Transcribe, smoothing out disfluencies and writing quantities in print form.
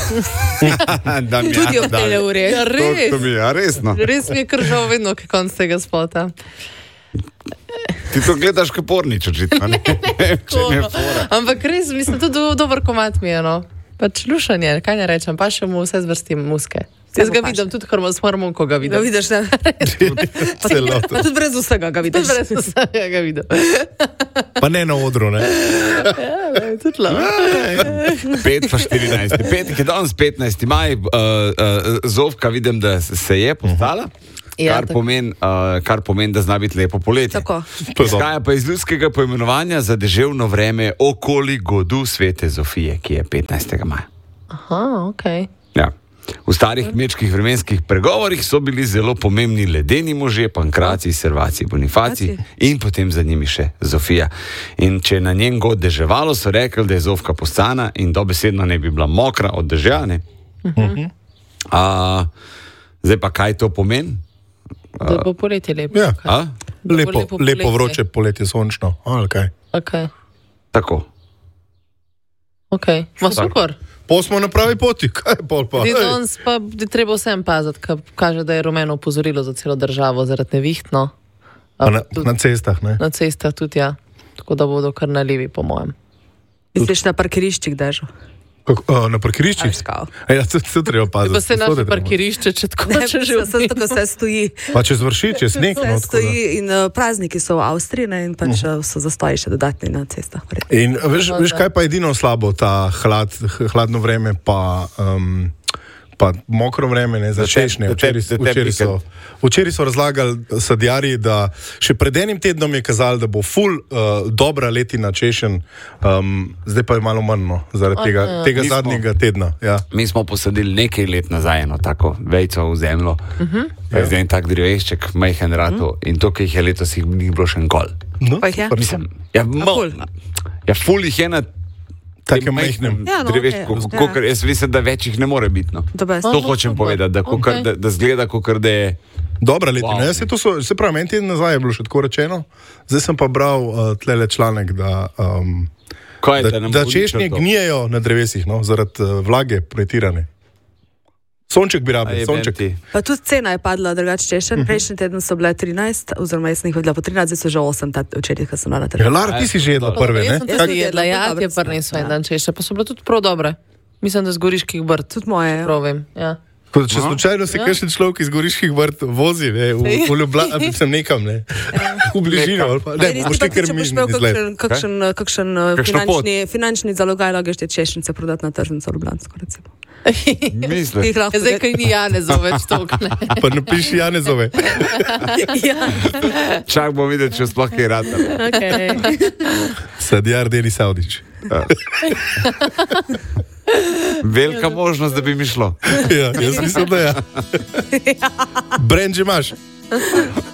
Tudi ob tele ure. Ja, resno. Res mi je kržal vedno, kaj konc tega spota. Ti to gledaš kot pornič, očitno. Ampak res, mislim, tudi dober komat mi je, no. Pač lušanje, kaj ne rečem, pa še mu vse zvrstim muske. Jaz ga vidim, tudi s hormonko ga vidim. Da vidiš, da? Pa tudi brez vsega ga vidiš. Tudi brez vsega ga vidim. Pa ne na odru, ne? Ja, tudi lahko. 5 pa 14. Petek je danes 15. maj, Zofka vidim, da se je postala. Kar pomeni, da zna biti lepo poletje. Izhaja pa iz ljudskega poimenovanja za deževno vreme okoli godu Svete Zofije, ki je 15. maja. Aha, okej. Ja. V starih kmečkih vremenskih pregovorih so bili zelo pomembni ledeni možje, Pankracij, Servacij, Bonifacij in potem za njimi še Zofija. In če je na njen god deževalo, so rekli, da je Zofka postana in dobesedno ne bi bila mokra od dežja, ne? Zdaj pa kaj to pomeni? Da bo poletje lepo. Ja. Lepo vroče poletje, sončno. Okay. Tako. Ok, ma super. Pol smo na pravi poti, kaj je pol pa? Danes pa je treba vsem paziti, ker kaže, da je rumeno opozorilo za celo državo zaradi neviht, no. Na cestah, ne? Na cestah tudi, ja. Tako da bodo kar nalivi, po mojem. Misliš na parkiriščih dežo? Na parkiriščih? Ja, to treba paziti. Pa se naše parkirišče, če tako če že tako se stoji. Pa če zvrši, če sneg. Se stoji in prazniki so v Avstriji, ne, in pač so zastoji še dodatni na cestah. In veš, kaj pa edino slabo, ta hladno vreme pa mokro vreme, ne, za češnje. Včeraj so razlagali sadjarji, da še pred enim tednom je kazali, da bo ful dobra letina češenj, zdaj pa je malo manj, no, zaradi tega zadnjega tedna. Ja. Mi smo posadili nekaj let nazaj eno tako vejco v zemljo, zdaj en tak drevešček, majhen ratu, in to, ki jih je letos, jih ni bilo še enkoli. Pa jih je? Mislim, ful jih je na takem majhnem dreveščku, jaz mislim, da več jih ne more biti, no. To hočem povedati, da zgleda, kakor da je dobra letina. Se pravi, en teden nazaj je bilo še tako rečeno, zdaj sem pa bral tlele članek, da češnje gnijejo na drevesih, no, zaradi vlage pretirane. Sonček bi rabil, sonček. Pa tudi cena je padla drugače češenj. Prejšnji teden so bile 13, oziroma jaz sem jih hodila po 13, zdaj so že 8 včeraj, ko sem na trgu. Ja, Lara, ti si že jedla prve, ne? Jaz sem tudi jedla, ja, ti je prinesel en dan češenj, pa so bile tudi prav dobre. Mislim, da z Goriških Brd. Tudi moje. Provim, ja. Če slučajno se kakšen človek iz Goriških Brd vozi, ne, v Ljubljani, sem nekam, ne, v bližino, ne, boš ti krmižni izgled. Kakšen finančni zalogaj lagaš te češnice prodati na tržnico Ljubljansko, recimo. Misliš? Zdaj, kaj ni Janezov več tokne. Pa napiši Janezove. Čak bom videti, če sploh kaj rata. Sadjar Denis Audić. Velika možnost, da bi mi šlo. Ja, jaz mislim, da ja. Brand že imaš.